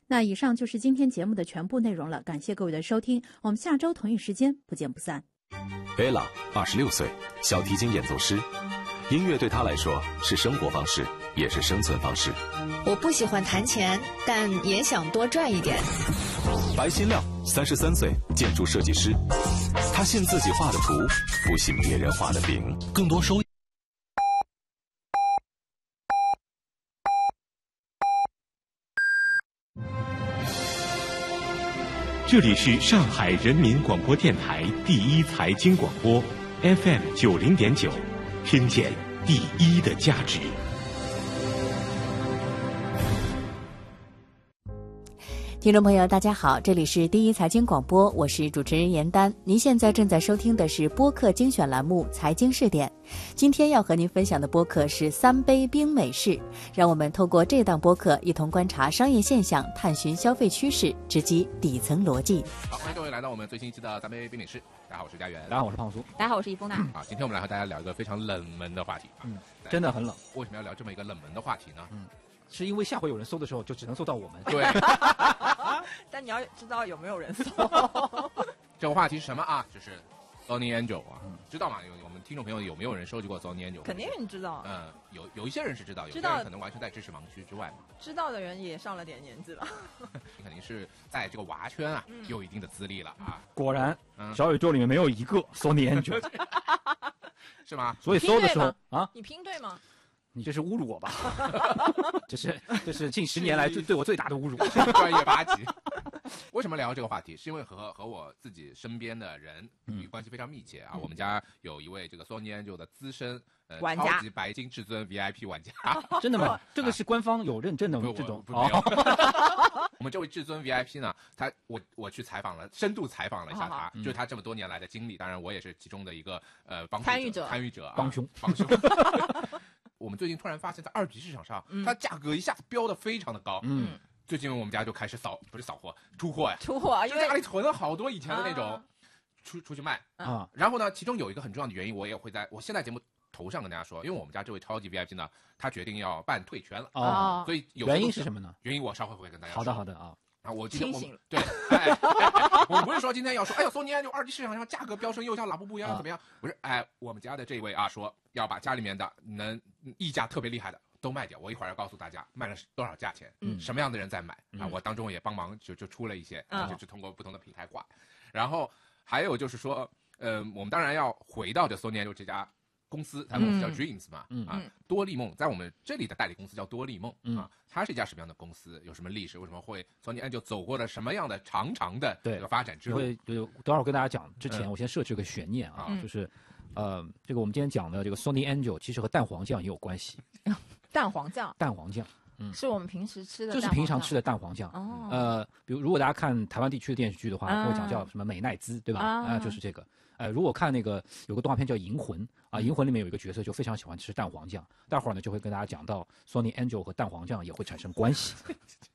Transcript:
那以上就是今天节目的全部内容了，感谢各位的收听，我们下周同一时间不见不散。 Ella 26岁，小提琴演奏师，音乐对她来说是生活方式，也是生存方式。 我不喜欢弹钱，但也想多赚一点。 白新亮33岁，建筑设计师，他信自己画的图，不信别人画的饼。更多收益。 这里是上海人民广播电台第一财经广播 FM 90.9，听见第一的价值。 听众朋友大家好，这里是第一财经广播，我是主持人严丹。您现在正在收听的是播客精选栏目财经视点。今天要和您分享的播客是三杯冰美式，让我们透过这档播客一同观察商业现象，探寻消费趋势，直击底层逻辑。 好，欢迎各位来到我们最新一期的三杯冰美式。大家好，我是佳媛。 大家好，我是胖叔。 大家好，我是易峰娜。 好，今天我们来和大家聊一个非常冷门的话题。 真的很冷。 为什么要聊这么一个冷门的话题呢？ 是因为下回有人搜的时候就只能搜到我们。 对。 但你要知道有没有人搜。 这个话题是什么啊？就是 Sony Angel 啊，知道吗？我们听众朋友有没有人收集过 Sony Angel？ 肯定你知道。 有一些人是知道，有些人可能完全在知识盲区之外嘛。 知道的人也上了点年纪了。 你肯定是在这个娃圈啊有一定的资历了啊。 果然，小宇宙里面没有一个 Sony Angel， 是吗？ 所以搜的时候啊，你拼对吗？ 你这是侮辱我吧？这是近10年来对我最大的侮辱。 专业八级。为什么聊这个话题？是因为和我自己身边的人关系非常密切啊。我们家有一位这个 Sony Angel 的资深玩家， 超级白金至尊 VIP 玩家。 真的吗？这个是官方有认证的这种。 没有。我们这位至尊 VIP 呢，我去采访了，深度采访了一下他，就是他这么多年来的经历。当然，我也是其中的一个参与者， 帮凶。 我们最近突然发现，在2级市场上，它价格一下子飙得非常的高。最近我们家就开始出货呀，因为家里囤了好多以前的那种，出去卖啊。然后呢，其中有一个很重要的原因，我也会在我现在节目头上跟大家说，因为我们家这位超级 VIP 呢，他决定要办退圈了所以原因是什么呢？ 原因我稍后会跟大家说。 好的啊。 我今天对，我不是说今天要说，哎呦，Sony Angel 2级市场上价格飙升，又像拉布布一样怎么样？不是，我们家的这位说要把家里面的能溢价特别厉害的都卖掉，我一会儿要告诉大家卖了多少价钱，什么样的人在买啊？我当中也帮忙就出了一些，就是通过不同的平台挂。然后还有就是说，我们当然要回到这 Sony Angel 这家公司，它公司叫 Dreams 嘛，多利梦，在我们这里的代理公司叫多利梦它是一家什么样的公司？有什么历史？为什么会 Sony Angel 走过了什么样的长的这个发展之路？ 等会儿我跟大家讲之前，我先设置个悬念啊，就是这个我们今天讲的这个 Sony Angel 其实和蛋黄酱也有关系。 蛋黄酱， 是我们平时吃的， 就是平常吃的蛋黄酱。比如大家看台湾地区的电视剧的话，会讲叫什么美奈滋，对吧？就是这个。如果看那个有个动画片叫《银魂》啊，《银魂》里面有一个角色就非常喜欢吃蛋黄酱，待会儿呢就会跟大家讲到 Sony Angel 和蛋黄酱也会产生关系。